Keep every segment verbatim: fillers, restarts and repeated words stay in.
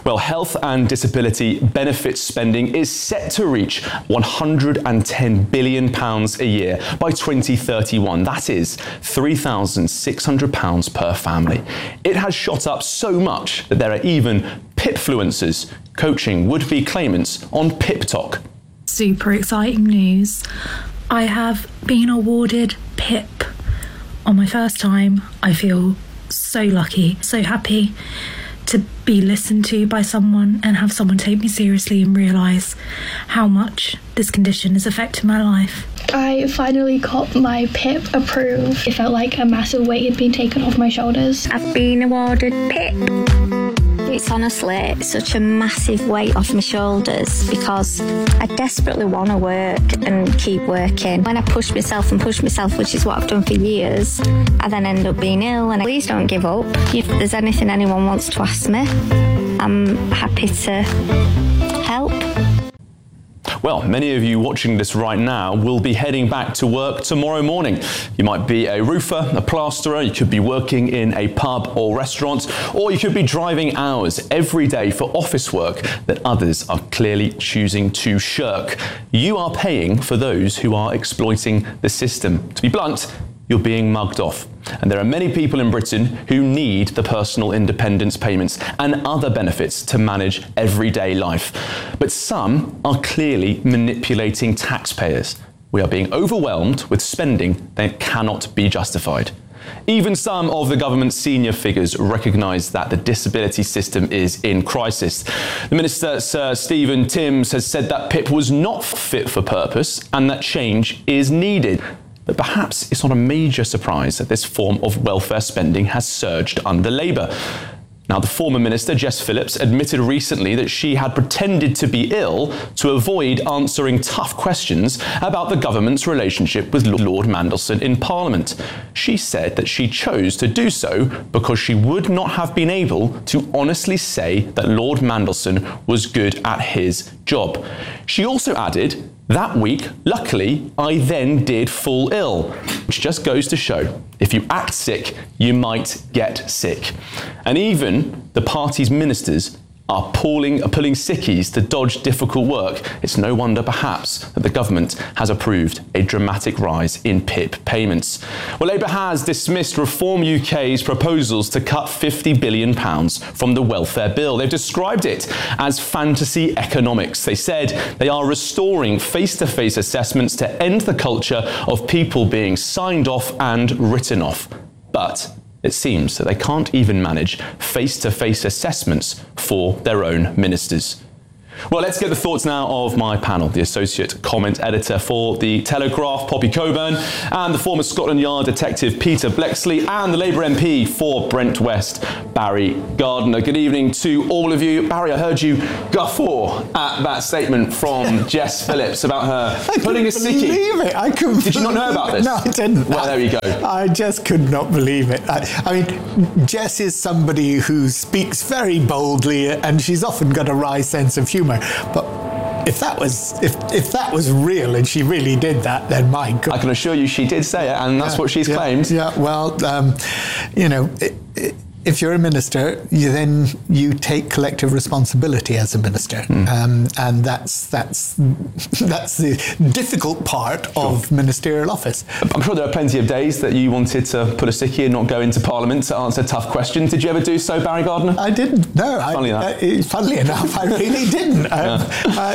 Well, health and disability benefits spending is set to reach one hundred ten billion pounds a year by twenty thirty-one. That is three thousand six hundred pounds per family. It has shot up so much that there are even Pipfluencers coaching would-be claimants on Pip Talk. Super exciting news. I have been awarded Pip. On my first time, I feel so lucky, so happy to be listened to by someone and have someone take me seriously and realise how much this condition is affecting my life. I finally got my Pip approved. It felt like a massive weight had been taken off my shoulders. I've been awarded Pip. It's honestly such a massive weight off my shoulders because I desperately want to work and keep working. When I push myself and push myself, which is what I've done for years, I then end up being ill. And please don't give up. If there's anything anyone wants to ask me, I'm happy to help. Well, many of you watching this right now will be heading back to work tomorrow morning. You might be a roofer, a plasterer, you could be working in a pub or restaurant, or you could be driving hours every day for office work that others are clearly choosing to shirk. You are paying for those who are exploiting the system. To be blunt, you're being mugged off. And there are many people in Britain who need the personal independence payments and other benefits to manage everyday life. But some are clearly manipulating taxpayers. We are being overwhelmed with spending that cannot be justified. Even some of the government's senior figures recognise that the disability system is in crisis. The Minister, Sir Stephen Timms, has said that Pip was not fit for purpose and that change is needed. But perhaps it's not a major surprise that this form of welfare spending has surged under Labour. Now, the former minister, Jess Phillips, admitted recently that she had pretended to be ill to avoid answering tough questions about the government's relationship with Lord Mandelson in Parliament. She said that she chose to do so because she would not have been able to honestly say that Lord Mandelson was good at his job. She also added, "That week, luckily, I then did fall ill," which just goes to show, if you act sick, you might get sick. And even the party's ministers are pulling, are pulling sickies to dodge difficult work. It's no wonder, perhaps, that the government has approved a dramatic rise in Pip payments. Well, Labour has dismissed Reform U K's proposals to cut fifty billion pounds from the welfare bill. They've described it as fantasy economics. They said they are restoring face-to-face assessments to end the culture of people being signed off and written off. But it seems that they can't even manage face-to-face assessments for their own ministers. Well, let's get the thoughts now of my panel, the Associate Comment Editor for The Telegraph, Poppy Coburn, and the former Scotland Yard detective, Peter Bleksley, and the Labour M P for Brent West, Barry Gardiner. Good evening to all of you. Barry, I heard you guffaw at that statement from Jess Phillips about her putting a sickie. Believe it. I couldn't. Did you not know about this? No, I didn't. Well, there you go. I just could not believe it. I, I mean, Jess is somebody who speaks very boldly, and she's often got a wry sense of humour. But if that was if if that was real and she really did that, then my God. I can assure you she did say it, and that's yeah, what she's yeah, claimed. Yeah, well, um, you know, it, it, if you're a minister, you then you take collective responsibility as a minister, mm. um, and that's that's that's the difficult part sure. of ministerial office. I'm sure there are plenty of days that you wanted to put a sickie and not go into Parliament to answer tough questions. Did you ever do so, Barry Gardiner? I didn't. No, funnily, I, enough. Uh, funnily enough, I really didn't. yeah.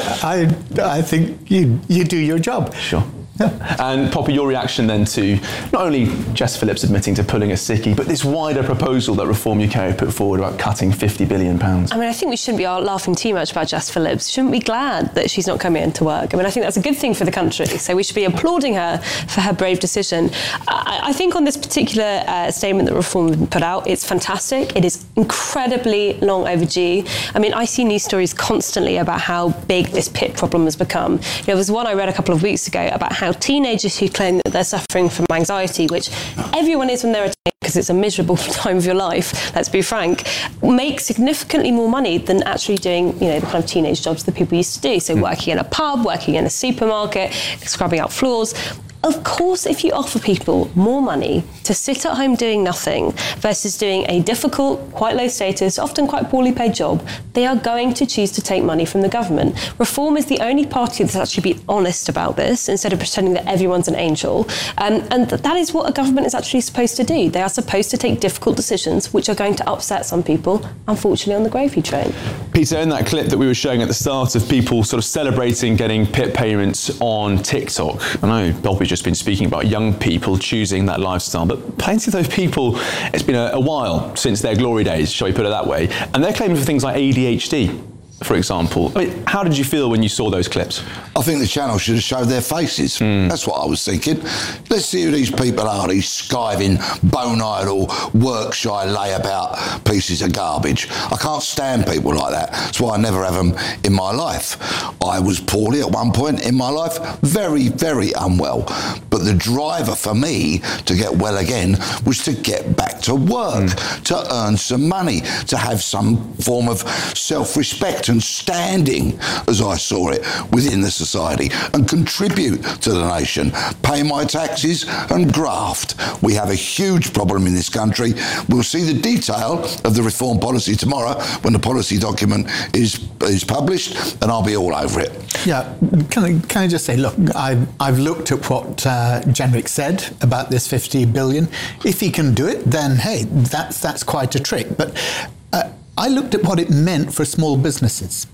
I, I I think you you do your job. Sure. Yeah. And Poppy, your reaction then to not only Jess Phillips admitting to pulling a sickie, but this wider proposal that Reform U K put forward about cutting fifty billion pounds. I mean, I think we shouldn't be laughing too much about Jess Phillips. Shouldn't be glad that she's not coming into work. I mean, I think that's a good thing for the country. So we should be applauding her for her brave decision. I, I think on this particular uh, statement that Reform put out, it's fantastic. It is incredibly long overdue. I mean, I see news stories constantly about how big this Pip problem has become. You know, there was one I read a couple of weeks ago about how teenagers who claim that they're suffering from anxiety, which everyone is when they're a teenager because it's a miserable time of your life, let's be frank, make significantly more money than actually doing, you know, the kind of teenage jobs that people used to do. So mm. working in a pub, working in a supermarket, scrubbing out floors. Of course, if you offer people more money to sit at home doing nothing versus doing a difficult, quite low status, often quite poorly paid job, they are going to choose to take money from the government. Reform is the only party that's actually been honest about this, instead of pretending that everyone's an angel. Um, and th- that is what a government is actually supposed to do. They are supposed to take difficult decisions which are going to upset some people, unfortunately, on the gravy train. Peter, in that clip that we were showing at the start of people sort of celebrating getting P I P payments on TikTok, I know Bobby's just been speaking about young people choosing that lifestyle, but plenty of those people, it's been a, a while since their glory days, shall we put it that way, and they're claiming for things like A D H D, for example. I mean, how did you feel when you saw those clips? I think the channel should have showed their faces. Mm. That's what I was thinking. Let's see who these people are, these skiving, bone-idle, work-shy, layabout pieces of garbage. I can't stand people like that. That's why I never have them in my life. I was poorly at one point in my life, very, very unwell. But the driver for me to get well again was to get back to work, mm. to earn some money, to have some form of self-respect and standing, as I saw it, within the society, and contribute to the nation, pay my taxes and graft. We have a huge problem in this country. We'll see the detail of the reform policy tomorrow when the policy document is is published, and I'll be all over it. Yeah, can I, can I just say, look, I've, I've looked at what uh, Jenrick said about this fifty billion. If he can do it, then hey, that's, that's quite a trick. But uh, I looked at what it meant for small businesses.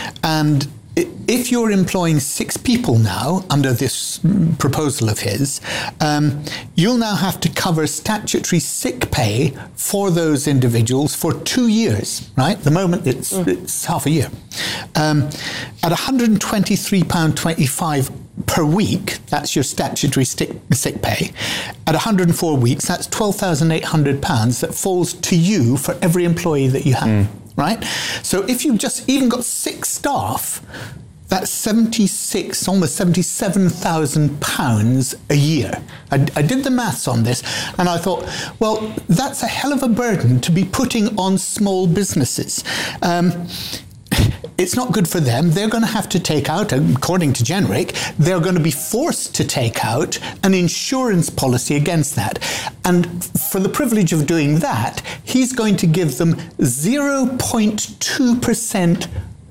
And if you're employing six people now under this proposal of his, um, you'll now have to cover statutory sick pay for those individuals for two years, right? At the moment, it's, mm. it's half a year. Um, at one hundred twenty-three pounds twenty-five per week, that's your statutory sick, sick pay. At one hundred four weeks, that's twelve thousand eight hundred pounds that falls to you for every employee that you have. Mm. Right? So if you've just even got six staff, that's seventy-six, almost seventy-seven thousand pounds a year. I, I did the maths on this, and I thought, well, that's a hell of a burden to be putting on small businesses. Um, It's not good for them. They're going to have to take out, according to Jenrick, they're going to be forced to take out an insurance policy against that. And for the privilege of doing that, he's going to give them zero point two percent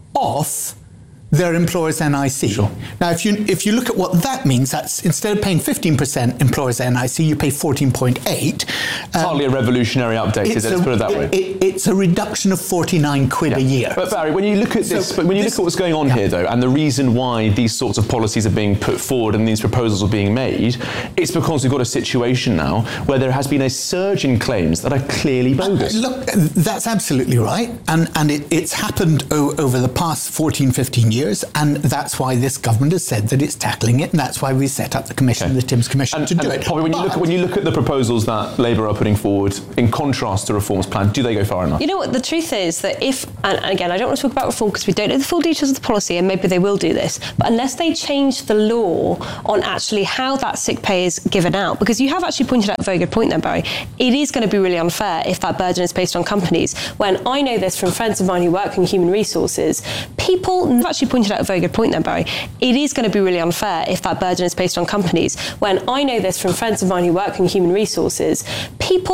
off their employer's N I C. Sure. Now, if you if you look at what that means, that's instead of paying fifteen percent employer's N I C, you pay fourteen point eight. Um, Hardly a revolutionary update, is it? Let's put it that it, way. It, it's a reduction of forty-nine quid yeah. a year. But Barry, when you look at this, so but when you this, look at what's going on yeah. here, though, and the reason why these sorts of policies are being put forward and these proposals are being made, it's because we've got a situation now where there has been a surge in claims that are clearly bogus. Uh, look, that's absolutely right, and and it, it's happened o- over the past fourteen, fifteen years. Years, and that's why this government has said that it's tackling it, and that's why we set up the commission, okay. the Timms Commission, and, to do and it. Probably when, but, you look at, when you look at the proposals that Labour are putting forward, in contrast to Reform's plan, do they go far enough? You know what, the truth is that if, and again, I don't want to talk about Reform because we don't know the full details of the policy, and maybe they will do this, but unless they change the law on actually how that sick pay is given out, because you have actually pointed out a very good point there, Barry, it is going to be really unfair if that burden is placed on companies. When I know this from friends of mine who work in human resources, people have actually pointed out a very good point there, Barry. It is going to be really unfair if that burden is placed on companies. When I know this from friends of mine who work in human resources, people